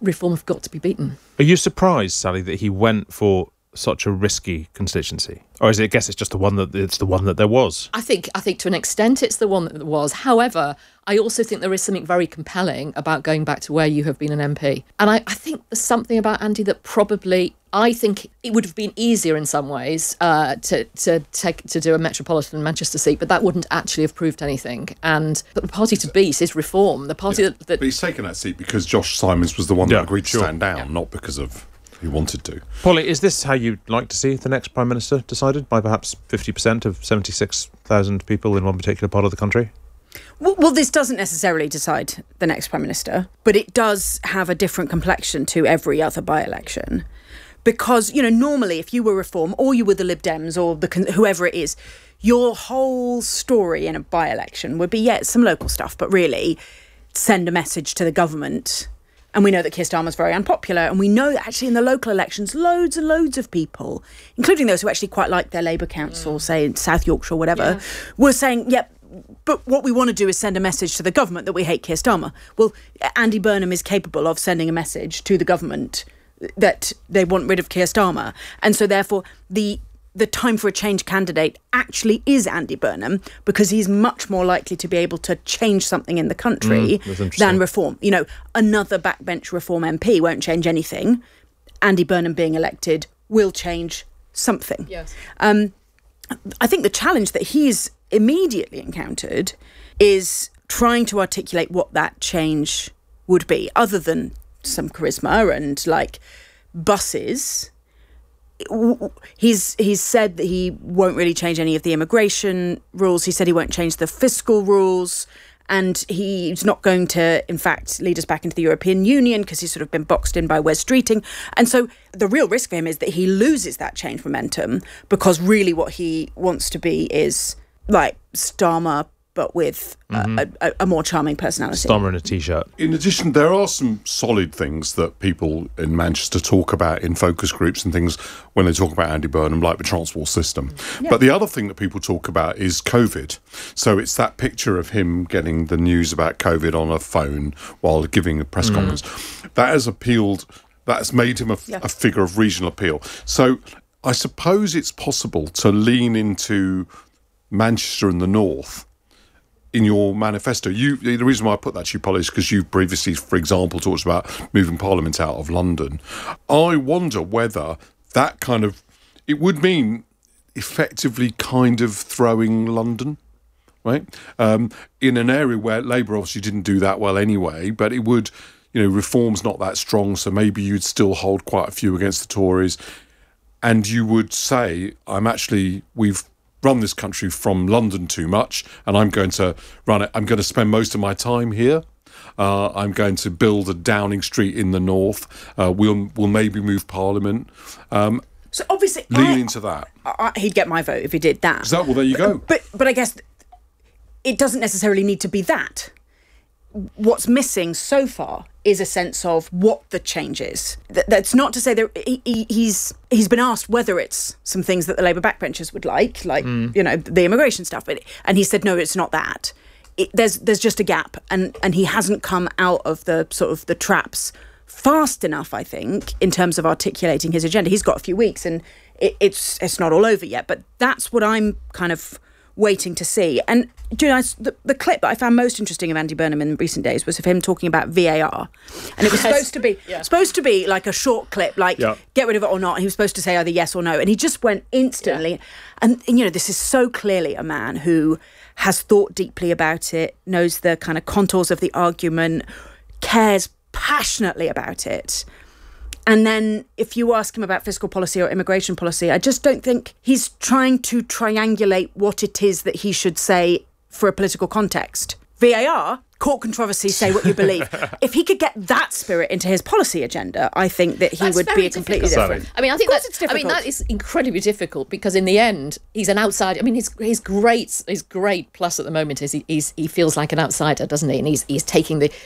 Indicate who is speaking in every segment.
Speaker 1: reform have got to be beaten.
Speaker 2: Are you surprised, Sally, that he went for such a risky constituency? Or is it, I guess it's just the one that there was?
Speaker 1: I think to an extent it's the one that there was. However, I also think there is something very compelling about going back to where you have been an MP. And I think there's something about Andy that probably, I think it would have been easier in some ways to do a metropolitan Manchester seat, but that wouldn't actually have proved anything. But the party to beat is Reform. The party that
Speaker 3: But he's taken that seat because Josh Simons was the one that agreed to stand down, not because of he wanted to.
Speaker 2: Polly, is this how you'd like to see the next Prime Minister decided, by perhaps 50% of 76,000 people in one particular part of the country?
Speaker 4: Well, this doesn't necessarily decide the next Prime Minister, but it does have a different complexion to every other by-election. Because, normally if you were Reform or you were the Lib Dems or whoever it is, your whole story in a by-election would be, some local stuff, but really send a message to the government. And we know that Keir Starmer's very unpopular. And we know that actually in the local elections, loads and loads of people, including those who actually quite like their Labour council, say in South Yorkshire or whatever, were saying, but what we want to do is send a message to the government that we hate Keir Starmer. Well, Andy Burnham is capable of sending a message to the government that they want rid of Keir Starmer. And so therefore, the time for a change candidate actually is Andy Burnham, because he's much more likely to be able to change something in the country than Reform. Another backbench Reform MP won't change anything. Andy Burnham being elected will change something.
Speaker 1: Yes.
Speaker 4: I think the challenge that he's immediately encountered is trying to articulate what that change would be, other than some charisma and buses. He's said that he won't really change any of the immigration rules. He said he won't change the fiscal rules, and he's not going to, in fact, lead us back into the European Union because he's sort of been boxed in by Wes Streeting. And so the real risk for him is that he loses that change momentum, because really what he wants to be is like Starmer, but with a more charming personality.
Speaker 2: Starmer in a T-shirt.
Speaker 3: In addition, there are some solid things that people in Manchester talk about in focus groups and things when they talk about Andy Burnham, like the transport system. Yeah. But the other thing that people talk about is COVID. So it's that picture of him getting the news about COVID on a phone while giving a press conference. That has appealed, that's made him a figure of regional appeal. So I suppose it's possible to lean into Manchester and the North in your manifesto. The reason why I put that to you, Polly, is because you've previously, for example, talked about moving Parliament out of London. I wonder whether that it would mean effectively kind of throwing London, right? In an area where Labour obviously didn't do that well anyway, but it would, Reform's not that strong, so maybe you'd still hold quite a few against the Tories. And you would say, we've run this country from London too much, and I'm going to run it. I'm going to spend most of my time here. I'm going to build a Downing Street in the north. We'll maybe move Parliament.
Speaker 4: So obviously,
Speaker 3: lean into that.
Speaker 4: He'd get my vote if he did that.
Speaker 3: Well, there you go.
Speaker 4: But I guess it doesn't necessarily need to be that. What's missing so far is a sense of what the change is. That's not to say that he's been asked whether it's some things that the Labour backbenchers would like, the immigration stuff, and he said no, it's not that. There's just a gap, and he hasn't come out of the sort of the traps fast enough, I think, in terms of articulating his agenda. He's got a few weeks, and it's not all over yet, but that's what I'm kind of waiting to see. And the clip that I found most interesting of Andy Burnham in recent days was of him talking about VAR, and it was supposed to be like a short clip, get rid of it or not. And he was supposed to say either yes or no, and he just went instantly. And this is so clearly a man who has thought deeply about it, knows the kind of contours of the argument, cares passionately about it. And then if you ask him about fiscal policy or immigration policy, I just don't think he's trying to triangulate what it is that he should say for a political context. VAR, court controversy, say what you believe. If he could get that spirit into his policy agenda, I think that he would be a completely different.
Speaker 1: I mean, I think that is incredibly difficult, because in the end, he's an outsider. I mean, his great plus at the moment is he feels like an outsider, doesn't he? And he's taking the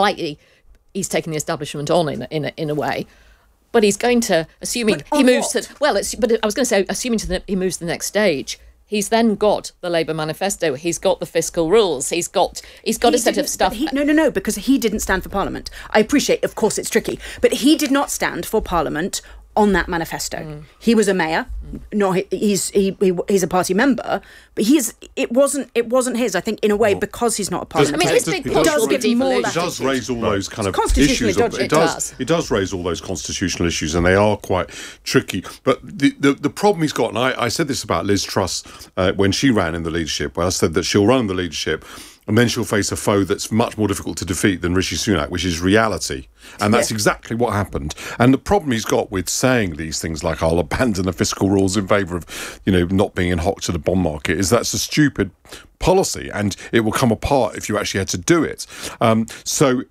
Speaker 1: establishment on in a way. But he's going to, assuming he moves to... Well, but I was going to say, assuming he moves to the next stage, he's then got the Labour manifesto, he's got the fiscal rules, he's got a set of stuff.
Speaker 4: No, because he didn't stand for Parliament. I appreciate, of course, it's tricky, but he did not stand for Parliament on that manifesto. He was a mayor. No, he's a party member, but it wasn't his. I think in a way because he's not a parliament.
Speaker 1: I mean, his big push will be devolution.
Speaker 3: It does raise all those kind of
Speaker 4: constitutionally
Speaker 3: issues.
Speaker 4: dodgy.
Speaker 3: It does raise all those constitutional issues, and they are quite tricky. But the problem he's got, and I said this about Liz Truss when she ran in the leadership. Well, I said that she'll run the leadership, and then she'll face a foe that's much more difficult to defeat than Rishi Sunak, which is reality. And that's exactly what happened. And the problem he's got with saying these things like, I'll abandon the fiscal rules in favour of, not being in hock to the bond market, is that's a stupid policy, and it will come apart if you actually had to do it. So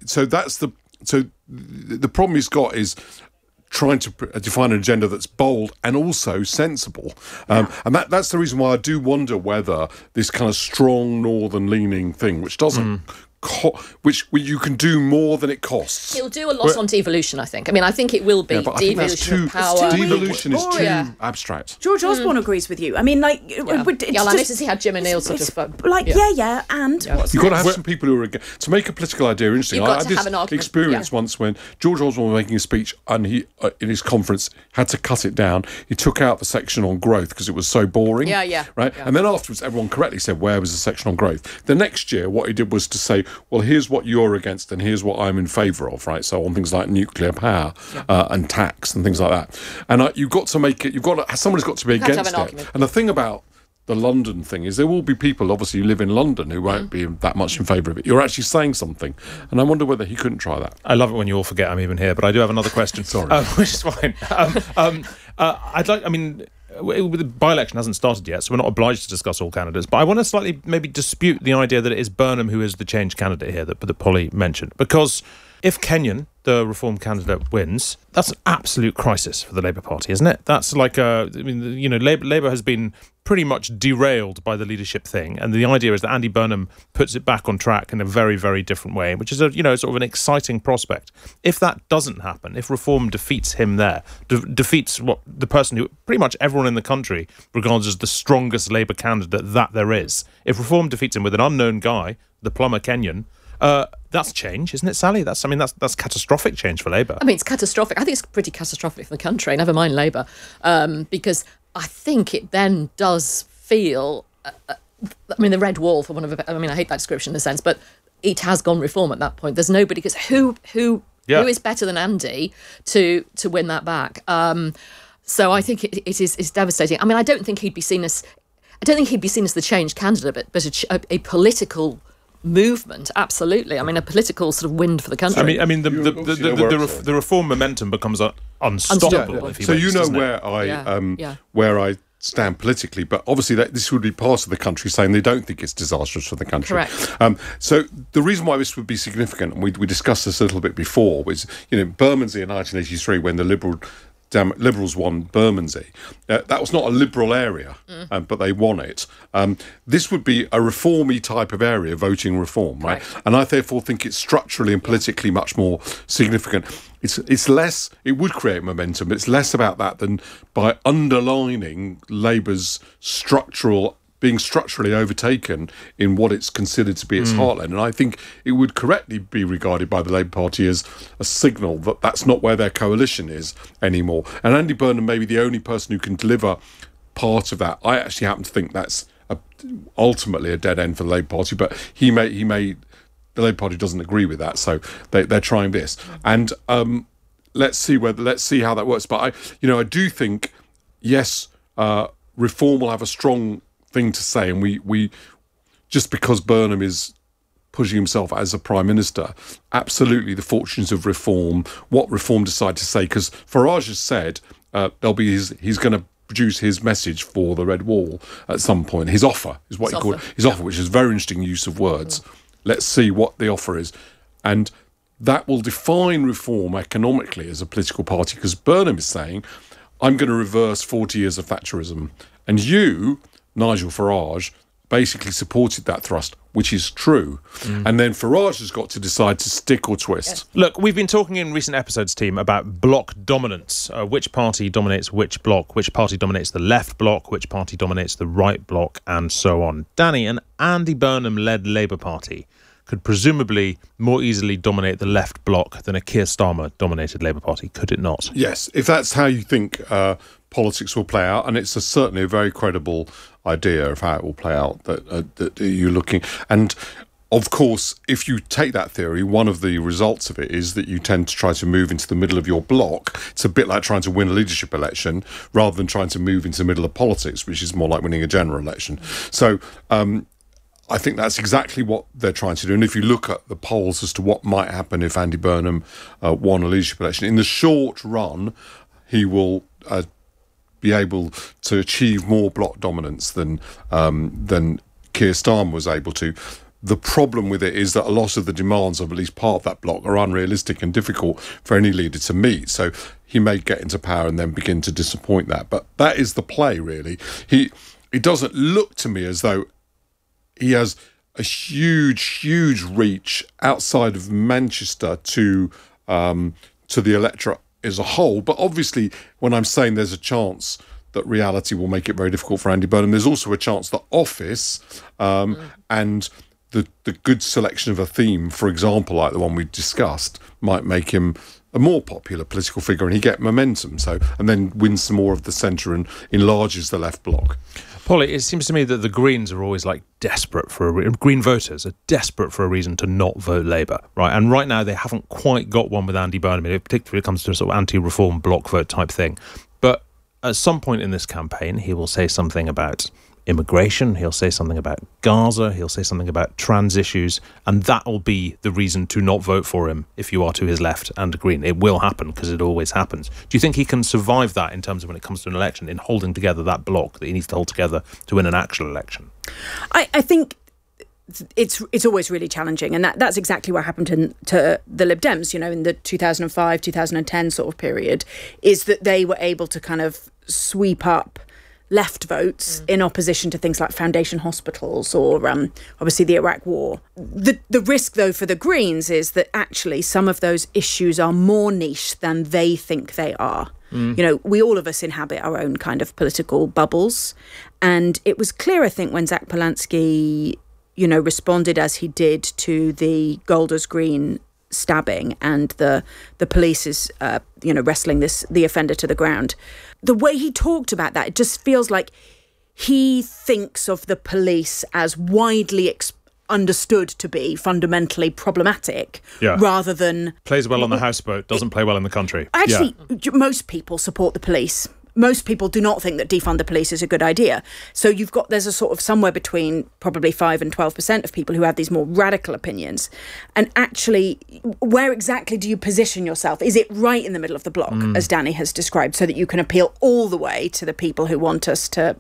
Speaker 3: the problem he's got is trying to define an agenda that's bold and also sensible. And that's the reason why I do wonder whether this kind of strong northern-leaning thing, which doesn't... which you can do more than it costs.
Speaker 1: He'll do a lot on devolution, I think. I mean, I think it will be devolution of power.
Speaker 3: Devolution is too abstract.
Speaker 4: George Osborne agrees with you. I mean, like...
Speaker 1: I noticed he had Jim O'Neill sort of...
Speaker 4: and what's
Speaker 3: You've got to have some people who are... To make a political idea interesting, I had this experience once when George Osborne was making a speech and he, in his conference, had to cut it down. He took out the section on growth because it was so boring. Right? Yeah. And then afterwards, everyone correctly said, where was the section on growth? The next year, what he did was to say, well, here's what you're against and here's what I'm in favour of, right? So on things like nuclear power and tax and things like that. And you've got to make it, somebody's got to be against it. And the thing about the London thing is there will be people, obviously, who live in London who won't be that much in favour of it. You're actually saying something. And I wonder whether he couldn't try that.
Speaker 2: I love it when you all forget I'm even here, but I do have another question.
Speaker 3: Sorry.
Speaker 2: Which is fine. The by-election hasn't started yet, so we're not obliged to discuss all candidates. But I want to slightly maybe dispute the idea that it is Burnham who is the change candidate here that Polly mentioned. Because if Kenyon, the Reform candidate, wins, that's an absolute crisis for the Labour Party, isn't it? That's like Labour has been pretty much derailed by the leadership thing, and the idea is that Andy Burnham puts it back on track in a very, very different way, which is sort of an exciting prospect. If that doesn't happen, if Reform defeats him there, defeats what the person who pretty much everyone in the country regards as the strongest Labour candidate that there is, if Reform defeats him with an unknown guy, the plumber Kenyon, that's change, isn't it, Sally? That's catastrophic change for Labour.
Speaker 1: I mean, it's catastrophic. I think it's pretty catastrophic for the country, never mind Labour, because I think it then does feel... the red wall, I hate that description in a sense, but it has gone Reform at that point. There's nobody, because who is better than Andy to win that back? So I think it is devastating. I mean, I don't think he'd be seen as the change candidate, but a political movement, absolutely. I mean, a political sort of wind for the country.
Speaker 2: The Reform momentum becomes unstoppable. If he wins,
Speaker 3: where I stand politically, but obviously this would be part of the country saying they don't think it's disastrous for the country.
Speaker 1: Correct.
Speaker 3: So the reason why this would be significant, and we discussed this a little bit before, was Bermondsey in 1983 when the Liberals won Bermondsey. That was not a Liberal area, but they won it. This would be a Reformy type of area, voting Reform, right? And I therefore think it's structurally and politically much more significant. It's less, it would create momentum, but it's less about that than by underlining Labour's being structurally overtaken in what it's considered to be its heartland. And I think it would correctly be regarded by the Labour Party as a signal that that's not where their coalition is anymore. And Andy Burnham may be the only person who can deliver part of that. I actually happen to think that's ultimately a dead end for the Labour Party, but he may the Labour Party doesn't agree with that, so they're trying this. And let's see how that works. But I do think, yes, Reform will have a strong thing to say, and we just because Burnham is pushing himself as a Prime Minister, absolutely the fortunes of Reform, what Reform decide to say, because Farage has said he's going to produce his message for the Red Wall at some point. His offer is what he called his offer, which is a very interesting use of words. Let's see what the offer is, and that will define Reform economically as a political party, because Burnham is saying, I'm going to reverse 40 years of Thatcherism, and you, Nigel Farage, basically supported that thrust, which is true. And then Farage has got to decide to stick or twist.
Speaker 2: Look, we've been talking in recent episodes, team, about bloc dominance. Which party dominates which bloc, which party dominates the left bloc, which party dominates the right bloc, and so on. Danny, an Andy Burnham-led Labour Party could presumably more easily dominate the left bloc than a Keir Starmer-dominated Labour Party, could it not?
Speaker 3: Yes, if that's how you think politics will play out, and it's certainly a very credible idea of how it will play out that you're looking. And of course, if you take that theory, one of the results of it is that you tend to try to move into the middle of your block. It's a bit like trying to win a leadership election rather than trying to move into the middle of politics, which is more like winning a general election. So I think that's exactly what they're trying to do. And if you look at the polls as to what might happen if Andy Burnham won a leadership election, in the short run, he will be able to achieve more bloc dominance than Keir Starmer was able to. The problem with it is that a lot of the demands of at least part of that bloc are unrealistic and difficult for any leader to meet. So he may get into power and then begin to disappoint that. But that is the play, really. It doesn't look to me as though he has a huge reach outside of Manchester to the electorate as a whole. But obviously, when I'm saying there's a chance that reality will make it very difficult for Andy Burnham, there's also a chance that office and the good selection of a theme, for example, like the one we discussed, might make him a more popular political figure and he get momentum, and then wins some more of the centre and enlarges the left bloc.
Speaker 2: Polly, it seems to me that the Greens are always desperate for Green voters are desperate for a reason to not vote Labour, right? And right now they haven't quite got one with Andy Burnham, particularly when it comes to a sort of anti-reform bloc vote type thing. But at some point in this campaign, he will say something about immigration, he'll say something about Gaza, he'll say something about trans issues, and that will be the reason to not vote for him if you are to his left and Green. It will happen because it always happens. Do you think he can survive that in terms of when it comes to an election, in holding together that bloc that he needs to hold together to win an actual election?
Speaker 4: I think it's always really challenging, and that's exactly what happened to the Lib Dems, in the 2005, 2010 sort of period, is that they were able to kind of sweep up left votes in opposition to things like foundation hospitals or obviously the Iraq War. The risk, though, for the Greens is that actually some of those issues are more niche than they think they are. We all of us inhabit our own kind of political bubbles. And it was clear, I think, when Zach Polanski, responded as he did to the Golders Green stabbing and the police is, wrestling the offender to the ground. The way he talked about that, it just feels like he thinks of the police as widely understood to be fundamentally problematic, rather than...
Speaker 2: Plays well on the houseboat, doesn't play well in the country.
Speaker 4: Actually, most people support the police. Most people do not think that defund the police is a good idea. So there's a sort of somewhere between probably 5 and 12% of people who have these more radical opinions. And actually, where exactly do you position yourself? Is it right in the middle of the block, as Danny has described, so that you can appeal all the way to the people who want us to,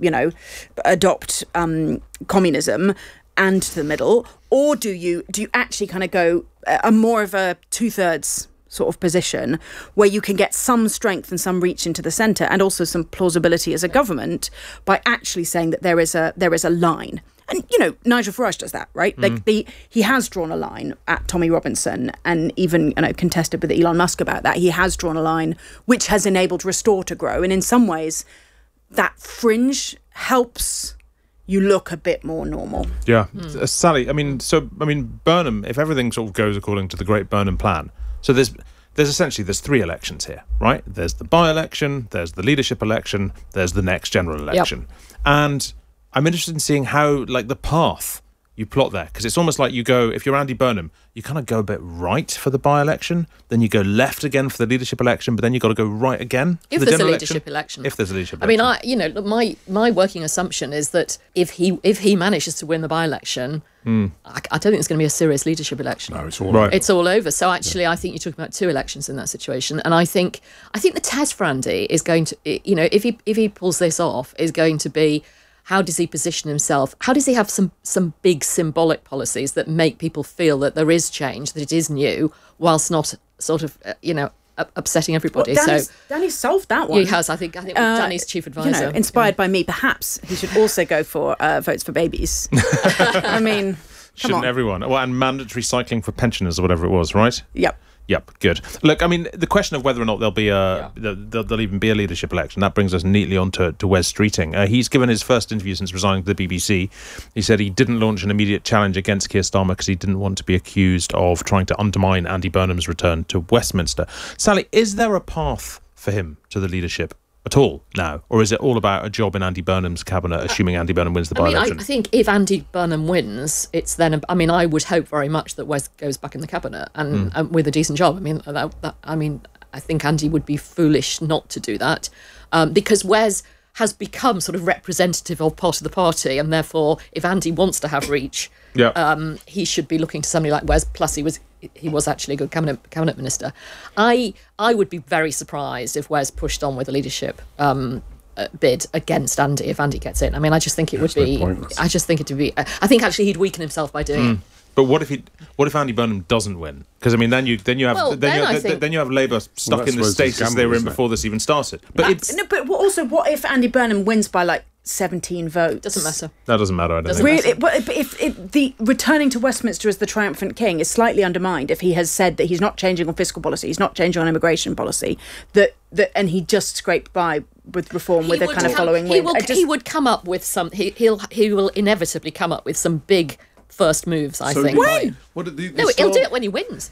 Speaker 4: adopt communism and to the middle? Or do you actually kind of go more of a 2/3 sort of position where you can get some strength and some reach into the centre and also some plausibility as a government by actually saying that there is a line? And, Nigel Farage does that, right? He has drawn a line at Tommy Robinson and even, contested with Elon Musk about that. He has drawn a line which has enabled Restore to grow. And in some ways, that fringe helps you look a bit more normal.
Speaker 2: Yeah. Sally, Burnham, if everything sort of goes according to the great Burnham plan, so there's essentially 3 elections here, right? There's the by-election, there's the leadership election, there's the next general election. Yep. And I'm interested in seeing how, the path you plot there, because it's almost like you go, if you're Andy Burnham, you kind of go a bit right for the by-election, then you go left again for the leadership election, but then you've got to go right again for the general election. If there's a leadership election.
Speaker 1: My working assumption is that if he manages to win the by-election, I don't think it's going to be a serious leadership election.
Speaker 3: No, it's all right.
Speaker 1: It's all over. So actually, I think you're talking about 2 elections in that situation, and I think the test for Andy is going to, if he pulls this off, is going to be, how does he position himself? How does he have some big symbolic policies that make people feel that there is change, that it is new, whilst not sort of, upsetting everybody.
Speaker 4: Well,
Speaker 1: so
Speaker 4: Danny's solved that one.
Speaker 1: he has. I think Danny's chief advisor.
Speaker 4: Inspired by me, perhaps he should also go for votes for babies. I mean,
Speaker 2: Shouldn't everyone? Well, and mandatory cycling for pensioners or whatever it was, right?
Speaker 4: Yep,
Speaker 2: good. Look, I mean, the question of whether or not there'll be there'll even be a leadership election, that brings us neatly on to Wes Streeting. He's given his first interview since resigning to the BBC. He said he didn't launch an immediate challenge against Keir Starmer because he didn't want to be accused of trying to undermine Andy Burnham's return to Westminster. Sally, is there a path for him to the leadership at all now, or is it all about a job in Andy Burnham's cabinet, assuming Andy Burnham wins the by-election?
Speaker 1: I think if Andy Burnham wins, it's then. I would hope very much that Wes goes back in the cabinet and with a decent job. I think Andy would be foolish not to do that because Wes has become sort of representative of part of the party, and therefore, if Andy wants to have reach, he should be looking to somebody like Wes. Plus, he was actually a good cabinet minister. I would be very surprised if Wes pushed on with a leadership bid against Andy if Andy gets in. I just think it would be. I just think it would be. I think actually he'd weaken himself by doing it.
Speaker 2: But what if Andy Burnham doesn't win? Because then you have Labour stuck in the status they were in before this even started. But
Speaker 4: what if Andy Burnham wins by like 17 votes?
Speaker 1: Doesn't matter.
Speaker 2: That doesn't matter. I don't think.
Speaker 4: Really, but if the returning to Westminster as the triumphant king is slightly undermined if he has said that he's not changing on fiscal policy, he's not changing on immigration policy, and he just scraped by with reform with a kind of following wind.
Speaker 1: He would come up with some. He will inevitably come up with some big first moves, I think.
Speaker 4: When?
Speaker 1: He'll do it when he wins.
Speaker 3: The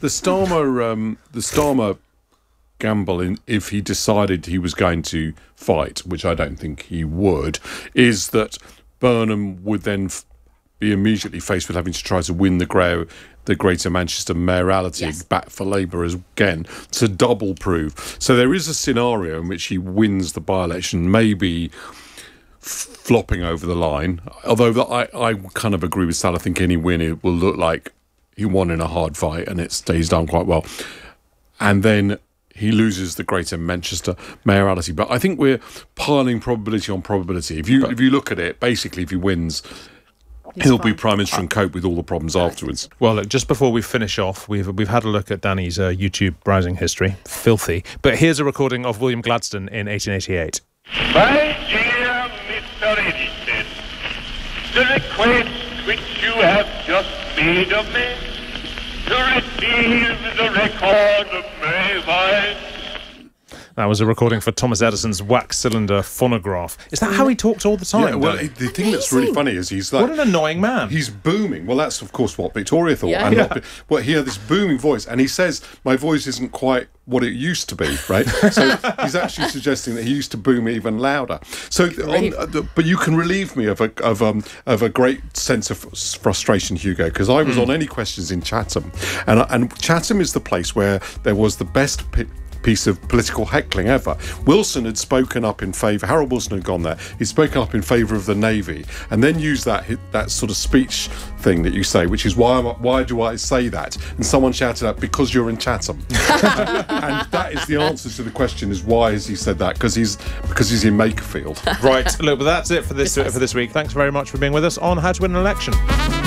Speaker 3: Starmer gamble, if he decided he was going to fight, which I don't think he would, is that Burnham would then be immediately faced with having to try to win the Greater Manchester mayoralty back for Labour again to double prove. So there is a scenario in which he wins the by-election, maybe flopping over the line, although I kind of agree with Sal. I think any win it will look like he won in a hard fight and he's done quite well, and then he loses the Greater Manchester mayoralty. But I think we're piling probability on probability. If you look at it, basically if he wins, he'll be Prime Minister and cope with all the problems afterwards.
Speaker 2: Well, look, just before we finish off, we've had a look at Danny's YouTube browsing history. Filthy. But here's a recording of William Gladstone in 1888.
Speaker 5: My dear Mr. Editor, the request which you have just made of me to receive the record of my voice.
Speaker 2: That was a recording for Thomas Edison's wax cylinder phonograph. Is that how he talks all the time?
Speaker 3: Yeah, well, the thing that's really funny is he's like...
Speaker 2: What an annoying man.
Speaker 3: He's booming. Well, that's, of course, what Victoria thought.
Speaker 1: Yeah.
Speaker 3: He had this booming voice, and he says, my voice isn't quite what it used to be, right? So he's actually suggesting that he used to boom even louder. So, but you can relieve me of a great sense of frustration, Hugo, because I was on Any Questions in Chatham, and Chatham is the place where there was the best piece of political heckling ever. Wilson had spoken up in favour. Harold Wilson had gone there. He'd spoken up in favour of the Navy, and then used that sort of speech thing that you say, which is why do I say that? And someone shouted out, because you're in Chatham. And that is the answer to the question: is why has he said that? Because he's in Makerfield.
Speaker 2: Right. Look, but that's it for this week. Thanks very much for being with us on How to Win an Election.